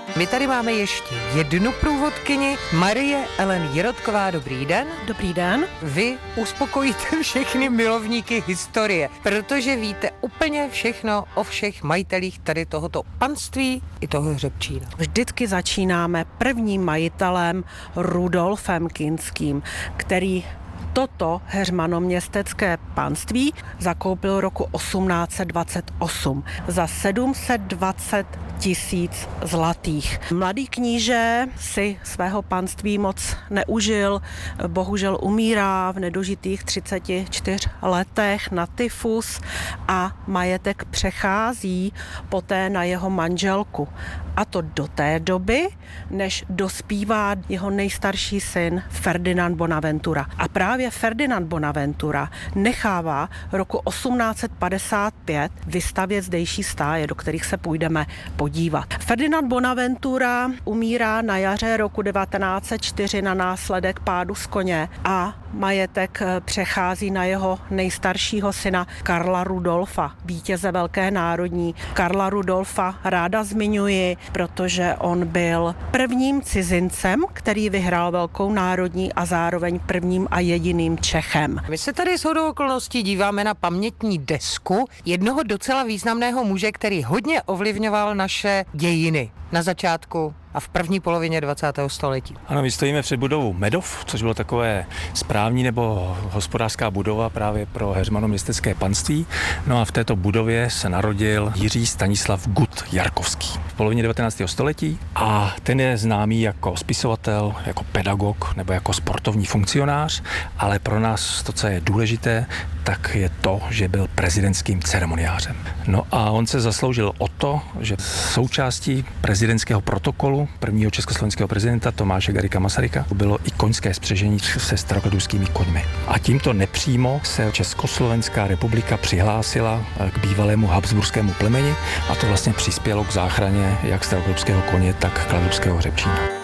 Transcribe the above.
My tady máme ještě jednu průvodkyni, Marie Ellen Jirotková. Dobrý den. Dobrý den. Vy uspokojíte všechny milovníky historie, protože víte úplně všechno o všech majitelích tady tohoto panství i toho hřebčína. Vždycky začínáme prvním majitelem Rudolfem Kinským, který toto heřmanoměstecké panství zakoupil roku 1828 za 720 000 zlatých. Mladý kníže si svého panství moc neužil, bohužel umírá v nedožitých 34 letech na tyfus a majetek přechází poté na jeho manželku. A to do té doby, než dospívá jeho nejstarší syn Ferdinand Bonaventura. A právě Ferdinand Bonaventura nechává roku 1855 vystavět zdejší stáje, do kterých se půjdeme podívat. Ferdinand Bonaventura umírá na jaře roku 1904 na následek pádu z koně a majetek přechází na jeho nejstaršího syna Karla Rudolfa, vítěze Velké národní. Karla Rudolfa ráda zmiňuji, protože on byl prvním cizincem, který vyhrál Velkou národní a zároveň prvním a jediným Čechem. My se tady shodou okolností díváme na pamětní desku jednoho docela významného muže, který hodně ovlivňoval naše dějiny na začátku a v první polovině 20. století. Ano, my stojíme před budovou Medov, což bylo takové správní nebo hospodářská budova právě pro heřmanoměstecké panství. No a v této budově se narodil Jiří Stanislav Gut Jarkovský v polovině 19. století a ten je známý jako spisovatel, jako pedagog nebo jako sportovní funkcionář, ale pro nás to, co je důležité, tak je to, že byl prezidentským ceremoniářem. No a on se zasloužil o to, že součástí prezidentského protokolu prvního československého prezidenta Tomáše Garrigua Masaryka bylo i koňské spřežení se starokratuskými koňmi. A tímto nepřímo se Československá republika přihlásila k bývalému habsburskému plemeni a to vlastně přispělo k záchraně jak starokratuského koně, tak kladrubského hřebčína.